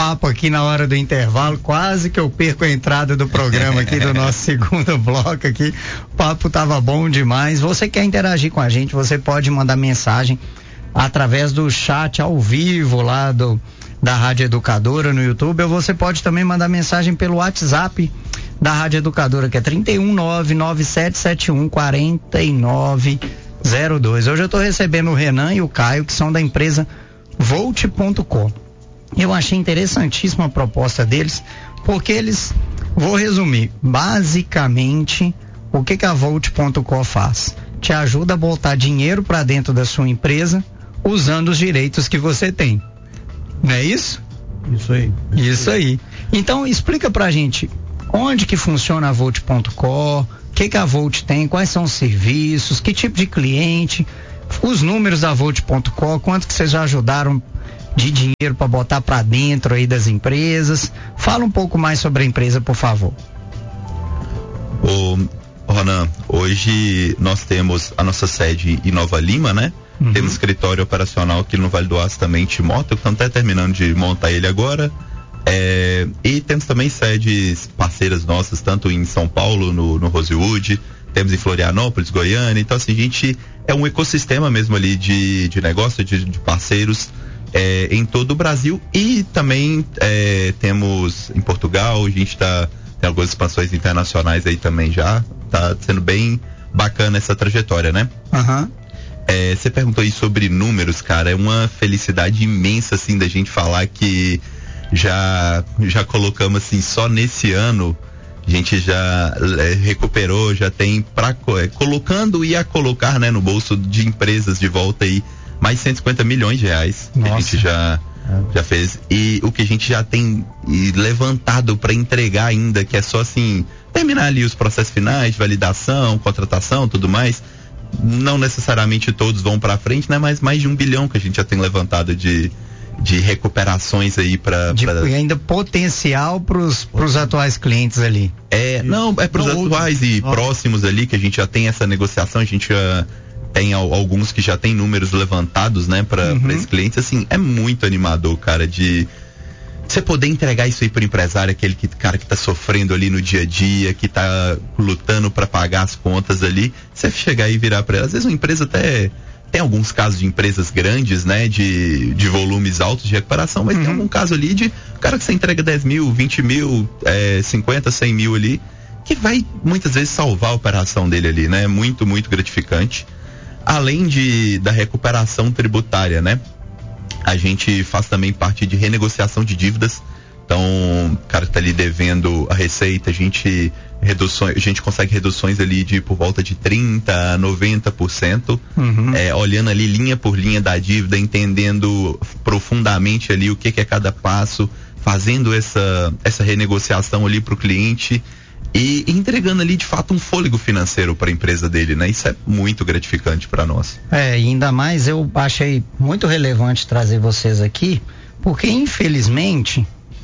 papo aqui na hora do intervalo, quase que eu perco a entrada do programa aqui do nosso segundo bloco aqui. O papo tava bom demais. Você quer interagir com a gente, você pode mandar mensagem através do chat ao vivo lá da Rádio Educadora no YouTube, ou você pode também mandar mensagem pelo WhatsApp da Rádio Educadora, que é 31997714902. Hoje eu estou recebendo o Renan e o Caio, que são da empresa Volt.com. Eu achei interessantíssima a proposta deles, porque eles, vou resumir, basicamente, o que a Volt.com faz? Te ajuda a botar dinheiro para dentro da sua empresa, usando os direitos que você tem. Não é isso? Isso aí. Isso aí. Então, explica pra gente onde que funciona a Volt.com, o que a Volt tem, quais são os serviços, que tipo de cliente, os números da Volt.com, quanto que vocês já ajudaram de dinheiro para botar para dentro aí das empresas. Fala um pouco mais sobre a empresa, por favor. Ô, Ronan, hoje nós temos a nossa sede em Nova Lima, né? Uhum. Temos escritório operacional aqui no Vale do Aço também, em Timóteo, que estamos até terminando de montar ele agora. E temos também sedes parceiras nossas, tanto em São Paulo, no Rosewood, temos em Florianópolis, Goiânia. Então, assim, a gente é um ecossistema mesmo ali de negócio, de parceiros em todo o Brasil, e também temos em Portugal. A gente tem algumas expansões internacionais aí também já. Tá sendo bem bacana essa trajetória, né? Aham. Você perguntou aí sobre números, cara. É uma felicidade imensa, assim, da gente falar que já colocamos, assim, só nesse ano, a gente já recuperou, já tem colocando e a colocar, né, no bolso de empresas de volta aí, mais de 150 milhões de reais. Nossa. Que a gente já fez. E o que a gente já tem levantado para entregar ainda, que é só, assim, terminar ali os processos finais de validação, contratação, tudo mais. Não necessariamente todos vão para frente, né? Mas mais de 1 bilhão que a gente já tem levantado de recuperações aí e ainda potencial pros atuais clientes ali. Pros atuais e próximos ali, que a gente já tem essa negociação. A gente já tem alguns que já tem números levantados, né? Para esses clientes. Assim, é muito animador, cara, de você poder entregar isso aí pro empresário, aquele cara que tá sofrendo ali no dia a dia, que tá lutando para pagar as contas ali. Você chegar e virar para ela. Às vezes uma empresa até tem alguns casos de empresas grandes, né, de volumes altos de recuperação, mas tem algum caso ali de cara que você entrega 10 mil, 20 mil, 50, 100 mil ali, que vai muitas vezes salvar a operação dele ali, né? Muito, muito gratificante. Além da recuperação tributária, né? A gente faz também parte de renegociação de dívidas. Então, o cara que tá ali devendo a Receita, a gente consegue reduções ali de por volta de 30% a 90%, olhando ali linha por linha da dívida, entendendo profundamente ali o que é cada passo, fazendo essa renegociação ali pro cliente e entregando ali de fato um fôlego financeiro para a empresa dele, né? Isso é muito gratificante para nós. Ainda mais eu achei muito relevante trazer vocês aqui, porque infelizmente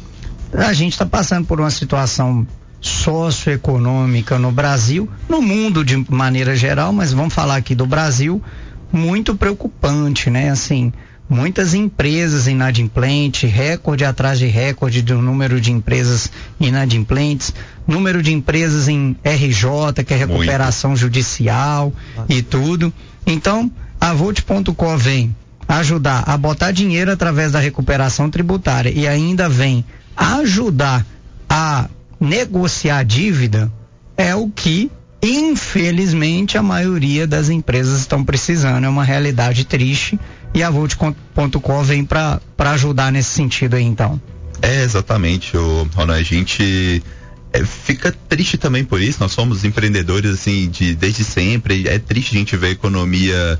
a gente está passando por uma situação socioeconômica no Brasil, no mundo de maneira geral, mas vamos falar aqui do Brasil, muito preocupante, né? Assim, muitas empresas inadimplentes, recorde atrás de recorde do número de empresas inadimplentes, número de empresas em RJ, que é recuperação judicial e tudo. Então, a Volt.com vem ajudar a botar dinheiro através da recuperação tributária e ainda vem ajudar a negociar dívida, é o que infelizmente a maioria das empresas estão precisando. É uma realidade triste e a Volt.com vem para ajudar nesse sentido aí, então. Exatamente, Ronald, a gente fica triste também por isso. Nós somos empreendedores assim desde sempre. É triste a gente ver a economia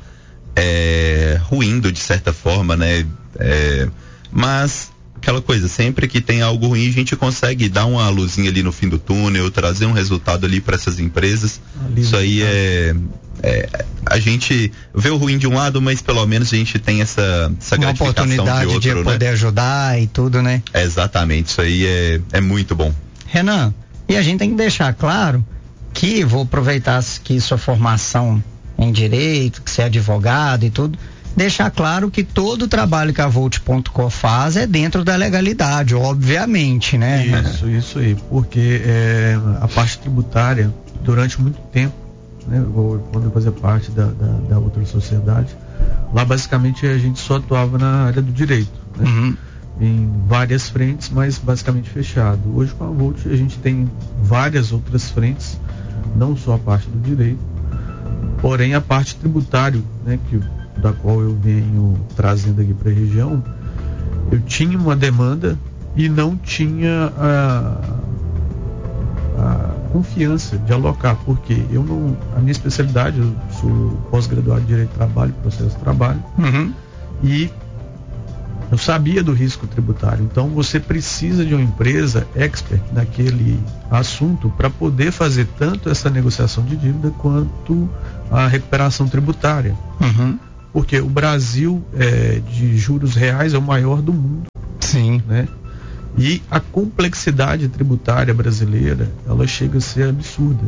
ruindo de certa forma, né? Mas aquela coisa, sempre que tem algo ruim, a gente consegue dar uma luzinha ali no fim do túnel, trazer um resultado ali para essas empresas. Isso aí a gente vê o ruim de um lado, mas pelo menos a gente tem essa gratificação oportunidade de outro, de poder ajudar e tudo, né? Exatamente, isso aí é muito bom. Renan, e a gente tem que deixar claro que, vou aproveitar que sua formação em direito, que você é advogado e tudo, deixar claro que todo o trabalho que a Volt.com faz é dentro da legalidade, obviamente, né? Isso aí, porque a parte tributária, durante muito tempo, né, quando eu fazia parte da outra sociedade, lá basicamente a gente só atuava na área do direito, né? Em várias frentes, mas basicamente fechado. Hoje com a Volt a gente tem várias outras frentes, não só a parte do direito, porém a parte tributária, né, da qual eu venho trazendo aqui para a região, eu tinha uma demanda e não tinha a confiança de alocar, porque a minha especialidade, eu sou pós-graduado em Direito do Trabalho, Processo de Trabalho, e eu sabia do risco tributário. Então você precisa de uma empresa expert naquele assunto para poder fazer tanto essa negociação de dívida quanto a recuperação tributária. Porque o Brasil de juros reais é o maior do mundo. Sim. Né? E a complexidade tributária brasileira, ela chega a ser absurda.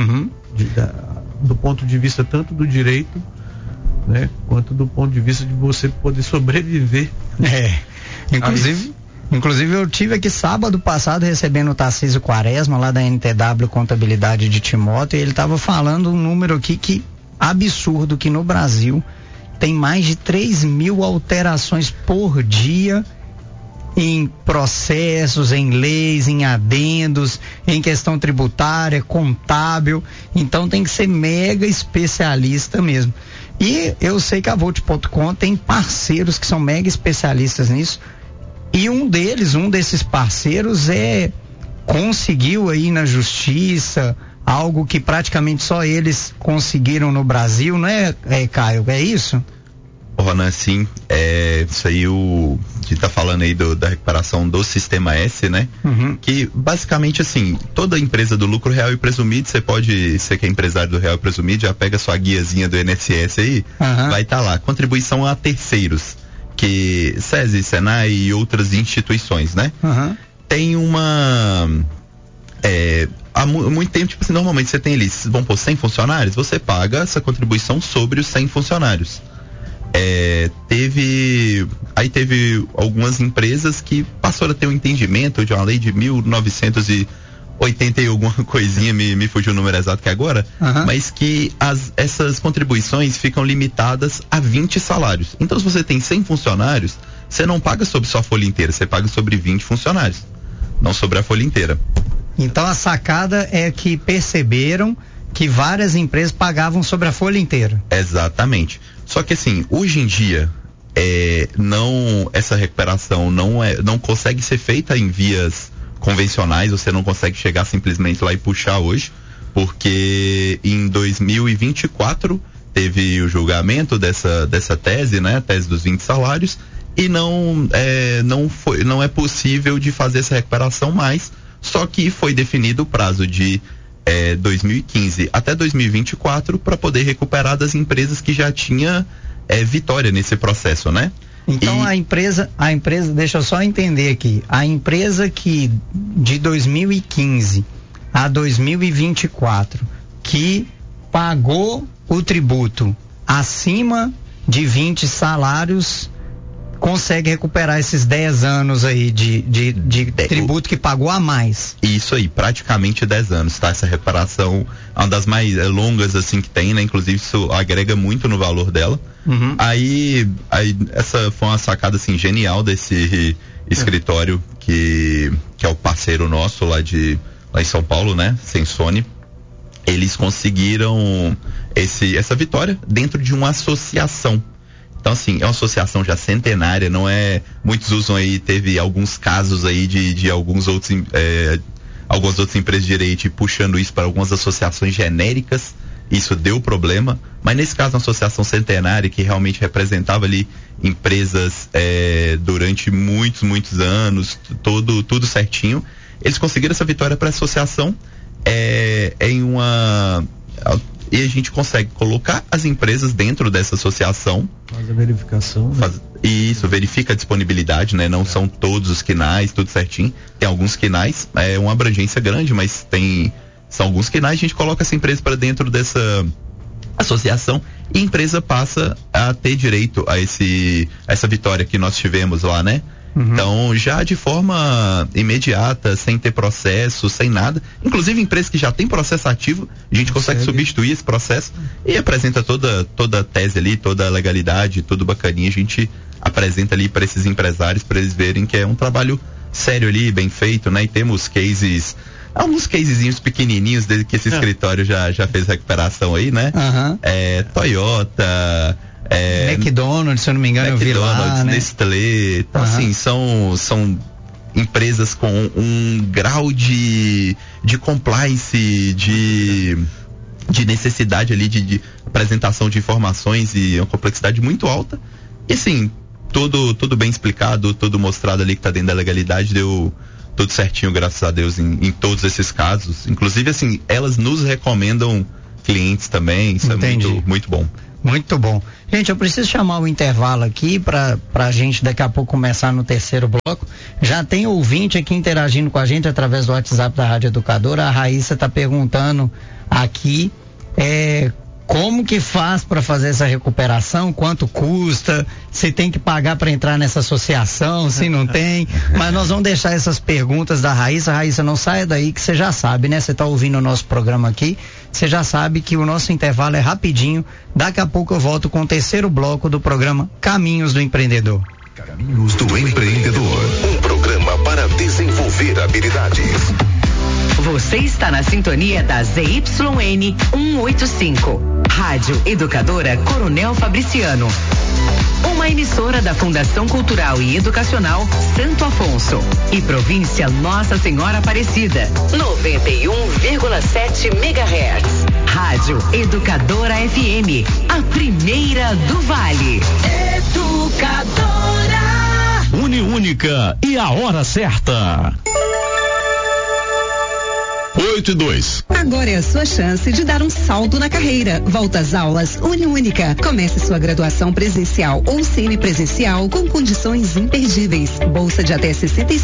Do ponto de vista tanto do direito, né, quanto do ponto de vista de você poder sobreviver. Inclusive eu tive aqui sábado passado recebendo o Tarcísio Quaresma lá da NTW Contabilidade de Timóteo, e ele estava falando um número aqui que absurdo, que no Brasil tem mais de 3.000 alterações por dia em processos, em leis, em adendos, em questão tributária, contábil. Então tem que ser mega especialista mesmo. E eu sei que a Volt.com tem parceiros que são mega especialistas nisso. E um desses parceiros conseguiu aí na justiça algo que praticamente só eles conseguiram no Brasil, não é, Caio? É isso? Ronan, sim, isso aí que tá falando aí da recuperação do Sistema S, né? Que basicamente assim, toda empresa do lucro real e presumido, você que é empresário do real e presumido, já pega sua guiazinha do INSS aí, vai estar lá, contribuição a terceiros, que SESI, Senai e outras instituições, né? Tem há muito tempo, tipo assim, normalmente você tem ali, vamos pôr 100 funcionários, você paga essa contribuição sobre os 100 funcionários. Teve algumas empresas que passaram a ter um entendimento de uma lei de 1980 e alguma coisinha, me fugiu o número exato que agora, mas que essas contribuições ficam limitadas a 20 salários. Então, se você tem 100 funcionários, você não paga sobre sua folha inteira, você paga sobre 20 funcionários, não sobre a folha inteira. Então, a sacada é que perceberam que várias empresas pagavam sobre a folha inteira. Exatamente. Só que assim, hoje em dia, essa recuperação não consegue ser feita em vias convencionais, você não consegue chegar simplesmente lá e puxar hoje, porque em 2024 teve o julgamento dessa tese, né, a tese dos 20 salários, e não é possível de fazer essa recuperação mais, só que foi definido o prazo de 2015 até 2024 para poder recuperar das empresas que já tinha vitória nesse processo, né? Então a empresa, deixa eu só entender aqui, a empresa que de 2015 a 2024 que pagou o tributo acima de 20 salários consegue recuperar esses 10 anos aí de tributo que pagou a mais. Isso aí, praticamente 10 anos, tá? Essa reparação é uma das mais longas assim que tem, né? Inclusive isso agrega muito no valor dela. Aí essa foi uma sacada assim genial desse escritório que é o parceiro nosso lá em São Paulo, né? Sensone. Eles conseguiram essa vitória dentro de uma associação. Então, assim, é uma associação já centenária, não é... Muitos usam aí, teve alguns casos aí de algumas outras empresas de direito puxando isso para algumas associações genéricas, isso deu problema, mas nesse caso, uma associação centenária que realmente representava ali empresas durante muitos anos, tudo certinho, eles conseguiram essa vitória para a associação e a gente consegue colocar as empresas dentro dessa associação. Faz a verificação. Verifica a disponibilidade, né? Não são todos os quinais, tudo certinho. Tem alguns quinais, uma abrangência grande, mas são alguns quinais, a gente coloca essa empresa para dentro dessa associação, e a empresa passa a ter direito a essa vitória que nós tivemos lá, né? Então, já de forma imediata, sem ter processo, sem nada, inclusive empresas que já tem processo ativo, a gente consegue substituir esse processo e apresenta toda a tese ali, toda a legalidade, tudo bacaninha, a gente apresenta ali para esses empresários, para eles verem que é um trabalho sério ali, bem feito, né? E temos cases, alguns casezinhos pequenininhos desde que esse escritório já fez recuperação aí, né? Toyota, McDonald's, se eu não me engano, eu vi lá, né? Nestlé, então assim, são empresas com um grau de compliance, de necessidade ali de apresentação de informações e uma complexidade muito alta, e assim, tudo bem explicado, tudo mostrado ali que tá dentro da legalidade, deu tudo certinho, graças a Deus, em todos esses casos. Inclusive, assim, elas nos recomendam clientes também, isso Entendi. É muito bom. Muito bom. Gente, eu preciso chamar o intervalo aqui pra gente daqui a pouco começar no terceiro bloco. Já tem ouvinte aqui interagindo com a gente através do WhatsApp da Rádio Educadora. A Raíssa tá perguntando aqui, como que faz para fazer essa recuperação, quanto custa, se tem que pagar para entrar nessa associação, se não tem, mas nós vamos deixar essas perguntas da Raíssa. Raíssa, não saia daí que você já sabe, né? Você tá ouvindo o nosso programa aqui, você já sabe que o nosso intervalo é rapidinho, daqui a pouco eu volto com o terceiro bloco do programa Caminhos do Empreendedor. Caminhos do Empreendedor, um programa para desenvolver habilidades. Você está na sintonia da ZYN 185, Rádio Educadora Coronel Fabriciano. Uma emissora da Fundação Cultural e Educacional Santo Afonso e província Nossa Senhora Aparecida, 91,7 MHz. Rádio Educadora FM, a primeira do Vale. Educadora. Uniúnica e a hora certa. 8:02. Agora é a sua chance de dar um salto na carreira. Volta às aulas Uniúnica. Comece sua graduação presencial ou semipresencial com condições imperdíveis. Bolsa de até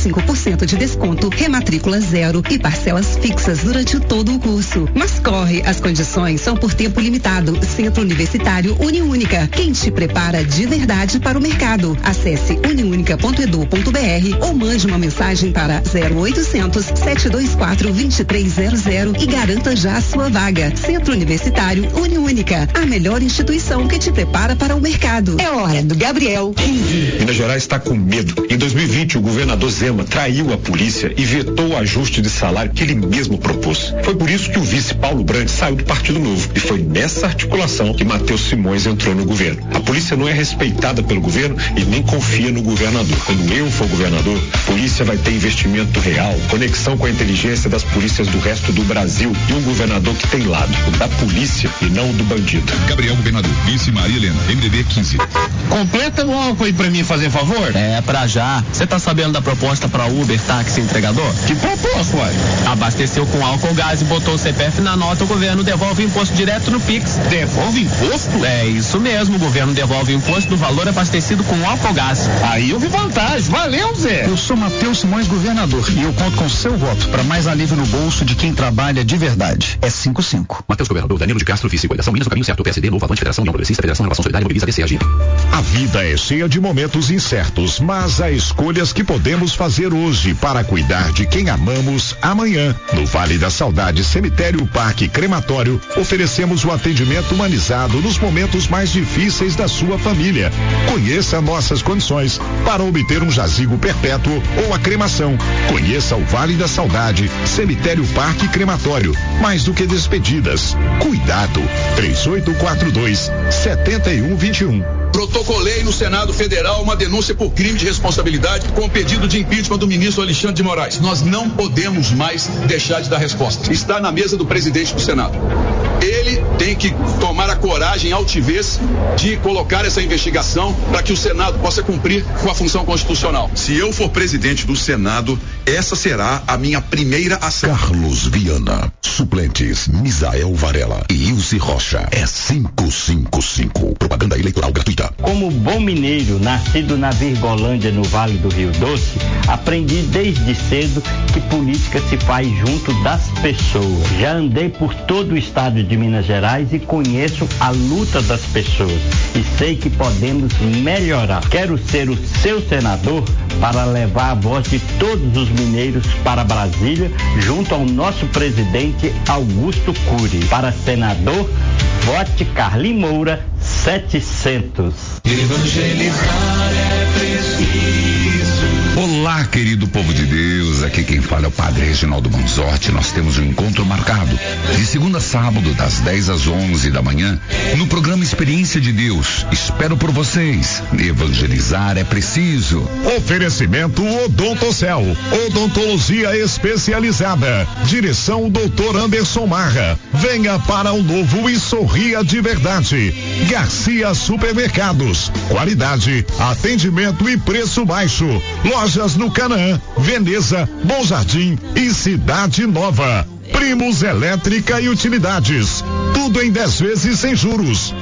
65% de desconto, rematrícula zero e parcelas fixas durante todo o curso. Mas corre, as condições são por tempo limitado. Centro Universitário Uniúnica. Quem te prepara de verdade para o mercado. Acesse uniunica.edu.br ou mande uma mensagem para 0800 724 2300 e garanta já a sua vaga. Centro Universitário Uniúnica, a melhor instituição que te prepara para o mercado. É hora do Gabriel. Minas Gerais está com medo. Em 2020, o governador Zema traiu a polícia e vetou o ajuste de salário que ele mesmo propôs. Foi por isso que o vice Paulo Brandt saiu do Partido Novo. E foi nessa articulação que Matheus Simões entrou no governo. A polícia não é respeitada pelo governo e nem confia no governador. Quando eu for governador, a polícia vai ter investimento real, conexão com a inteligência das polícias do resto do Brasil e um governador que tem lado, o da polícia e não o do bandido. Gabriel Governador, vice Maria Helena, MDB 15. Completa o álcool aí pra mim, fazer favor? É, pra já. Você tá sabendo da proposta pra Uber, táxi entregador? Que proposta, uai? Abasteceu com álcool gás e botou o CPF na nota, o governo devolve o imposto direto no Pix. Devolve imposto? É isso mesmo, o governo devolve o imposto do valor abastecido com álcool gás. Aí eu vi vantagem. Valeu, Zé. Eu sou Matheus Simões, governador, e eu conto com seu voto para mais alívio no bolso de quem trabalha de verdade. É 55. Matheus Governador, Danilo de Castro, vice Coligação Minas, no caminho certo, PSD, Novo, Avante, Federação, União Progressista, Federação, Relação Solidária, Mobiliza, DCAG. A vida é cheia de momentos incertos, mas há escolhas que podemos fazer hoje para cuidar de quem amamos amanhã. No Vale da Saudade, Cemitério Parque Crematório, oferecemos o atendimento humanizado nos momentos mais difíceis da sua família. Conheça nossas condições para obter um jazigo perpétuo ou a cremação. Conheça o Vale da Saudade, Cemitério Parque Crematório. Mais do que despedidas, cuidado. 3842-7121. Protocolei no Senado Federal uma denúncia por crime de responsabilidade com pedido de impeachment do ministro Alexandre de Moraes. Nós não podemos mais deixar de dar resposta. Está na mesa do presidente do Senado. Ele tem que tomar a coragem e altivez de colocar essa investigação para que o Senado possa cumprir com a função constitucional. Se eu for presidente do Senado, essa será a minha primeira ação. Carlos Viana, Suplentes Misael Varela e Ilse Rocha. É 555. Propaganda eleitoral gratuita. Como bom mineiro, nascido na Virgolândia, no Vale do Rio Doce, aprendi desde cedo que política se faz junto das pessoas. Já andei por todo o estado de Minas Gerais e conheço a luta das pessoas e sei que podemos melhorar. Quero ser o seu senador para levar a voz de todos os mineiros para Brasília, junto ao nosso presidente Augusto Cury. Para senador, vote Carlinhos Moura 700. Evangelizar é preciso. Olá, querido povo de Deus, aqui quem fala é o Padre Reginaldo Manzotti. Nós temos um encontro marcado de segunda a sábado, das 10 às 11 da manhã, no programa Experiência de Deus. Espero por vocês. Evangelizar é preciso. Oferecimento Odontocel, odontologia especializada. Direção Dr. Anderson Marra. Venha para o novo e sorria de verdade. Garcia Supermercados, qualidade, atendimento e preço baixo. Lojas no Canaã, Veneza, Bom Jardim e Cidade Nova. Primos Elétrica e Utilidades. Tudo em 10 vezes sem juros.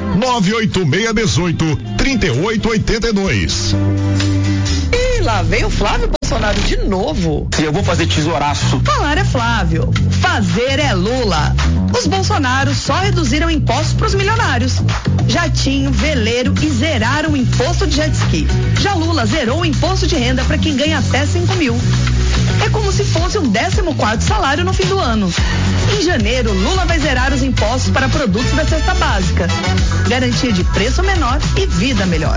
98618-3882. E lá vem o Flávio Bolsonaro de novo. Eu vou fazer tesouraço. Falar é Flávio, fazer é Lula. Os Bolsonaros só reduziram impostos para os milionários. Jatinho, veleiro e zeraram o imposto de jet ski. Já Lula zerou o imposto de renda para quem ganha até 5 mil. É como se fosse um 14º salário no fim do ano. Em janeiro, Lula vai zerar os impostos para produtos da cesta básica. Garantia de preço menor e vida melhor.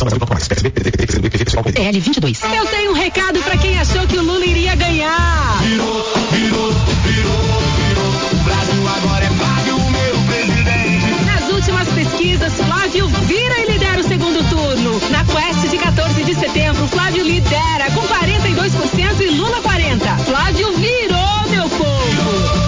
PL 22. Eu tenho um recado para quem achou que o Lula iria ganhar. Virou. O Brasil agora é Flávio, o meu presidente. Nas últimas pesquisas, Flávio vira e lidera o segundo turno. Na Quest de 14 de setembro, Flávio lidera com 42% e Lula 40%. Flávio virou, meu povo.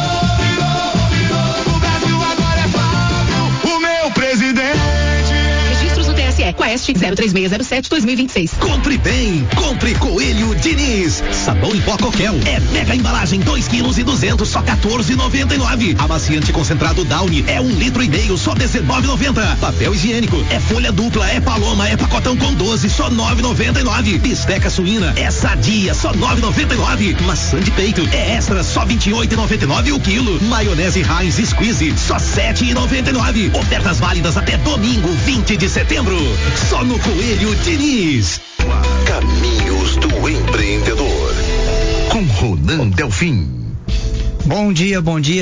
O Brasil agora é Flávio, o meu presidente. Registros no TSE. Quest 03607-2026. Compre bem, compre Coelho Diniz. Sabão em pó Coquel. É mega embalagem, 2,2 kg, só R$14,99. Amaciante concentrado Downy é 1,5 litro, só R$19,90. Papel higiênico, é folha dupla, é Paloma, é pacotão com 12, só R$9,99. Bisteca suína, é Sadia, só R$9,99. Maçã de peito, é extra, só R$28,99 o quilo. Maionese Heinz Squeeze, só R$7,99. Ofertas válidas até domingo, 20 de setembro. Só no Coelho Diniz. Caminhos do Empreendedor, com Ronan Delfim. Bom dia,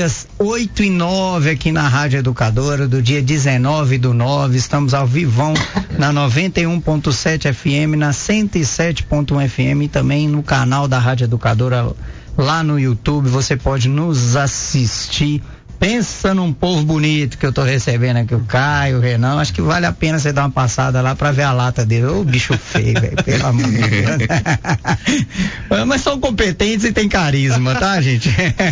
8:09 aqui na Rádio Educadora, do dia 19/9, estamos ao vivão na 91.7 FM, na 107.1 FM e também no canal da Rádio Educadora lá no YouTube, você pode nos assistir. Pensa num povo bonito que eu tô recebendo aqui, o Caio, o Renan, acho que vale a pena você dar uma passada lá pra ver a lata dele. Ô, bicho feio, velho, pelo amor de Deus. Mas são competentes e tem carisma, tá, gente?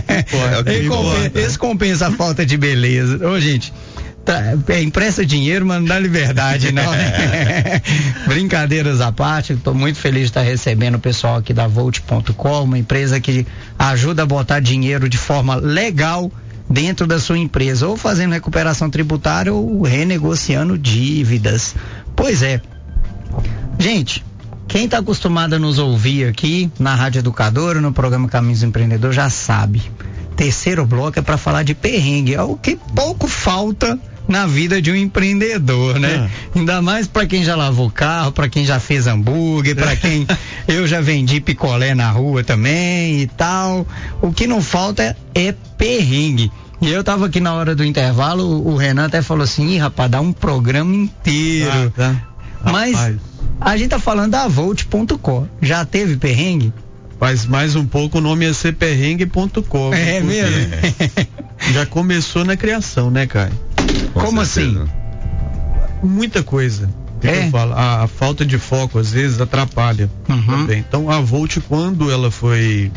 Esse compensa a falta de beleza. Ô, gente, empresta dinheiro, mas não dá liberdade, não. Brincadeiras à parte, estou muito feliz de estar recebendo o pessoal aqui da Volt.com, uma empresa que ajuda a botar dinheiro de forma legal dentro da sua empresa, ou fazendo recuperação tributária ou renegociando dívidas. Pois é. Gente, quem está acostumado a nos ouvir aqui na Rádio Educadora, no programa Caminhos do Empreendedor, já sabe. Terceiro bloco é para falar de perrengue, é o que pouco falta na vida de um empreendedor, né? Ainda mais para quem já lavou carro, para quem já fez hambúrguer, para quem eu já vendi picolé na rua também e tal. O que não falta é perrengue. E eu tava aqui na hora do intervalo, o Renan até falou assim: rapaz, dá um programa inteiro. Mas a gente tá falando da Volt.com. Já teve perrengue? Faz mais um pouco, o nome ia ser perrengue.com. É mesmo? Já começou na criação, né, Caio? Como assim? Muita coisa. Eu falo, a falta de foco às vezes atrapalha também. Então a Volt, quando ela foi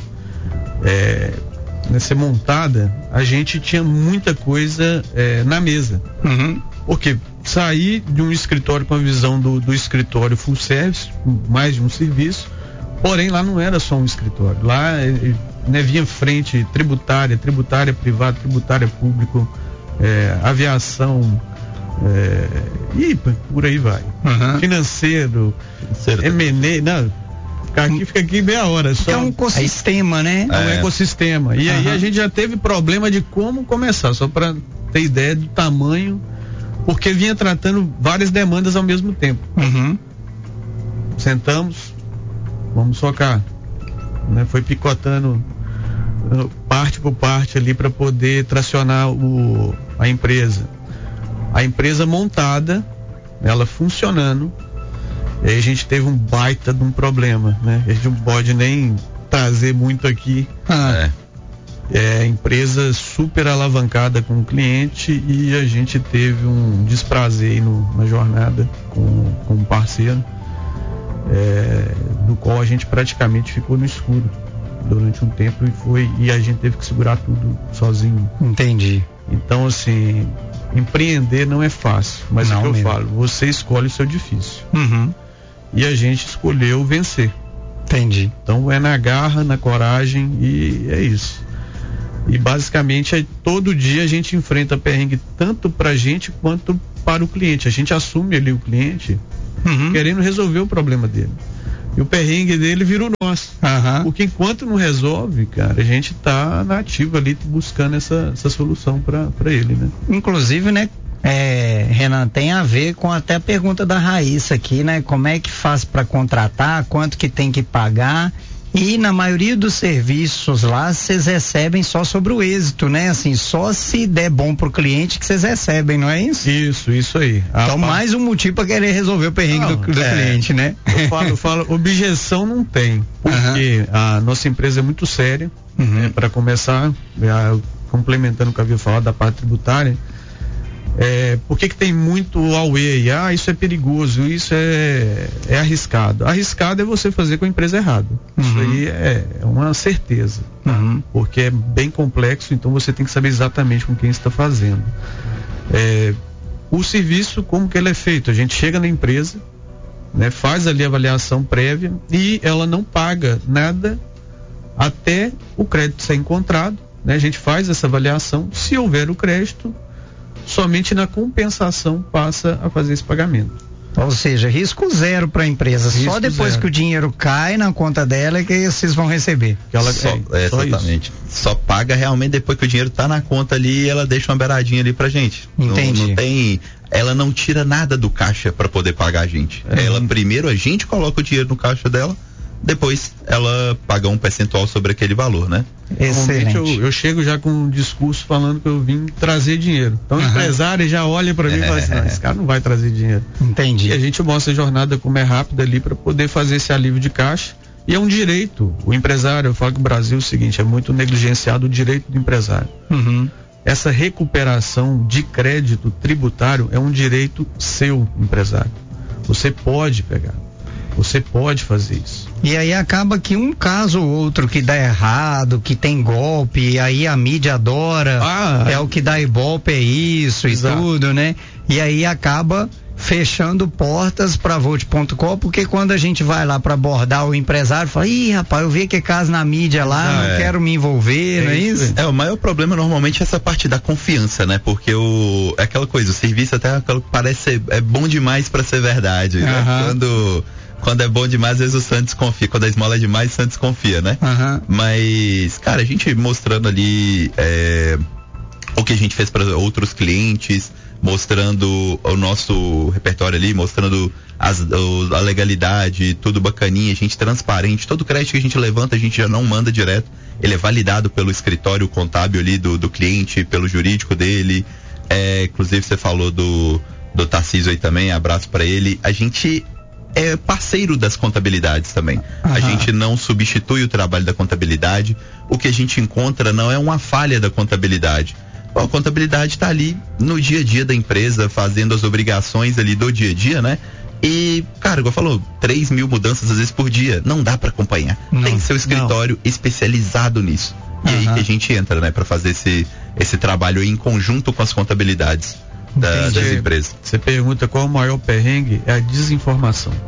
ser montada, a gente tinha muita coisa na mesa. Porque sair de um escritório com a visão do escritório full service, mais de um serviço, porém lá não era só um escritório, lá né, vinha frente tributária privada, tributária público, aviação, e por aí vai. Financeiro, M&A, não, fica aqui meia hora só. É um ecossistema, né? É um ecossistema. E aí a gente já teve problema de como começar, só para ter ideia do tamanho, porque vinha tratando várias demandas ao mesmo tempo. Sentamos, vamos socar, né? Foi picotando parte por parte ali para poder tracionar a empresa. A empresa montada, ela funcionando, e aí a gente teve um baita de um problema, né? A gente não pode nem trazer muito aqui. Empresa super alavancada com o cliente, e a gente teve um desprazer na jornada com um parceiro, do qual a gente praticamente ficou no escuro durante um tempo, e a gente teve que segurar tudo sozinho. Entendi. Então, assim, empreender não é fácil, mas não, é o que eu falo, você escolhe o seu difícil. E a gente escolheu vencer. Entendi. Então é na garra, na coragem, e é isso. E basicamente todo dia a gente enfrenta perrengue tanto pra gente quanto para o cliente. A gente assume ali o cliente querendo resolver o problema dele. E o perrengue dele vira o nosso. Porque enquanto não resolve, cara, a gente tá na ativa ali buscando essa solução para ele, né? Inclusive, né, Renan, tem a ver com até a pergunta da Raíssa aqui, né? Como é que faz para contratar, quanto que tem que pagar? E na maioria dos serviços lá, vocês recebem só sobre o êxito, né? Assim, só se der bom pro cliente que vocês recebem, não é isso? Isso aí. Então, mais um motivo para querer resolver o perrengue do cliente, né? Eu falo, objeção não tem, porque a nossa empresa é muito séria. Para começar, complementando o que eu havia falado da parte tributária, por que tem muito away? Isso é perigoso, isso é arriscado. Arriscado é você fazer com a empresa errada. Isso aí é uma certeza, porque é bem complexo, então você tem que saber exatamente com quem está fazendo. O serviço, como que ele é feito? A gente chega na empresa, né, faz ali a avaliação prévia, e ela não paga nada até o crédito ser encontrado, né? A gente faz essa avaliação, se houver o crédito, somente na compensação passa a fazer esse pagamento. Ou seja, risco zero para a empresa. Só depois que o dinheiro cai na conta dela é que vocês vão receber. Exatamente. Só paga realmente depois que o dinheiro tá na conta ali, e ela deixa uma beiradinha ali pra gente. Entendi. Ela não tira nada do caixa para poder pagar a gente. Ela primeiro, a gente coloca o dinheiro no caixa dela, depois ela paga um percentual sobre aquele valor, né? Excelente. Eu chego já com um discurso falando que eu vim trazer dinheiro. Então o empresário já olha para mim e fala assim, não, esse cara não vai trazer dinheiro. Entendi. E a gente mostra a jornada como é rápida ali para poder fazer esse alívio de caixa. E é um direito. O empresário, eu falo que o Brasil é o seguinte, é muito negligenciado o direito do empresário. Essa recuperação de crédito tributário é um direito seu, empresário. Você pode pegar. Você pode fazer isso. E aí acaba que um caso ou outro que dá errado, que tem golpe, e aí a mídia adora, o que dá Ibope é isso. Exato. E tudo, né? E aí acaba fechando portas para Volt.com, porque quando a gente vai lá para abordar o empresário, fala, rapaz, eu vi que é caso na mídia lá, não quero me envolver, não é isso? O maior problema normalmente é essa parte da confiança, né? Porque é aquela coisa, o serviço até parece é bom demais para ser verdade, né? Quando é bom demais, às vezes o Santos confia. Quando a esmola é demais, o Santos confia, né? Mas, cara, a gente mostrando ali o que a gente fez para outros clientes, mostrando o nosso repertório ali, mostrando a legalidade, tudo bacaninha, a gente transparente. Todo crédito que a gente levanta, a gente já não manda direto. Ele é validado pelo escritório contábil ali do cliente, pelo jurídico dele. Inclusive, você falou do Tarcísio aí também, abraço para ele. A gente é parceiro das contabilidades também. A gente não substitui o trabalho da contabilidade. O que a gente encontra não é uma falha da contabilidade. A contabilidade está ali no dia a dia da empresa, fazendo as obrigações ali do dia a dia, né? E, cara, igual falou, 3.000 mudanças às vezes por dia, não dá para acompanhar. Tem seu escritório especializado nisso. E aí que a gente entra, né, para fazer esse trabalho em conjunto com as contabilidades das empresas. Você pergunta qual o maior perrengue? É a desinformação.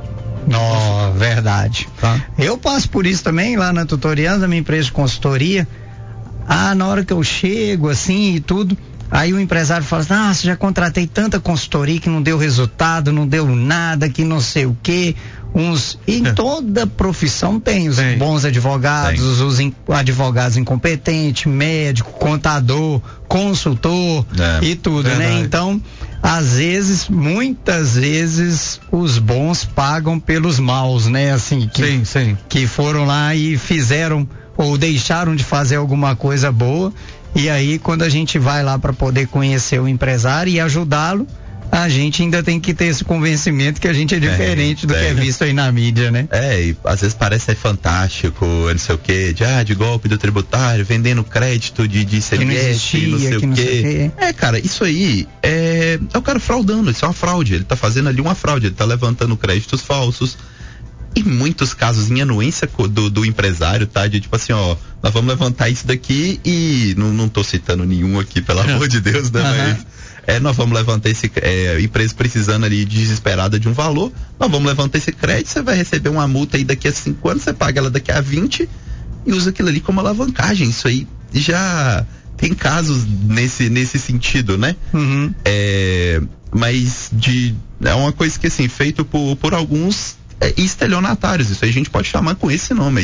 Não, verdade. Tá. Eu passo por isso também lá na Tutorians, na minha empresa de consultoria. Na hora que eu chego assim e tudo, aí o empresário fala assim, já contratei tanta consultoria que não deu resultado, não deu nada, que não sei o quê. Em toda profissão tem os bons advogados, os advogados incompetentes, médico, contador, consultor e tudo, né? Então, muitas vezes, os bons pagam pelos maus, né? Assim, que foram lá e fizeram ou deixaram de fazer alguma coisa boa, e aí quando a gente vai lá para poder conhecer o empresário e ajudá-lo, a gente ainda tem que ter esse convencimento que a gente é diferente do que é visto aí na mídia, né? E às vezes parece fantástico, não sei o quê, de golpe do tributário, vendendo crédito de serviço, não sei o quê. Cara, isso aí é o cara fraudando, isso é uma fraude, ele tá fazendo ali uma fraude, ele tá levantando créditos falsos. Em muitos casos, em anuência do empresário, tá? De tipo assim, nós vamos levantar isso daqui e não tô citando nenhum aqui, pelo amor de Deus, né? Mas nós vamos levantar empresa precisando ali desesperada de um valor, nós vamos levantar esse crédito, você vai receber uma multa aí daqui a 5 anos, você paga ela daqui a 20 e usa aquilo ali como alavancagem. Isso aí já tem casos nesse sentido, né? Mas é uma coisa que assim, feito por alguns estelionatários, isso aí a gente pode chamar com esse nome.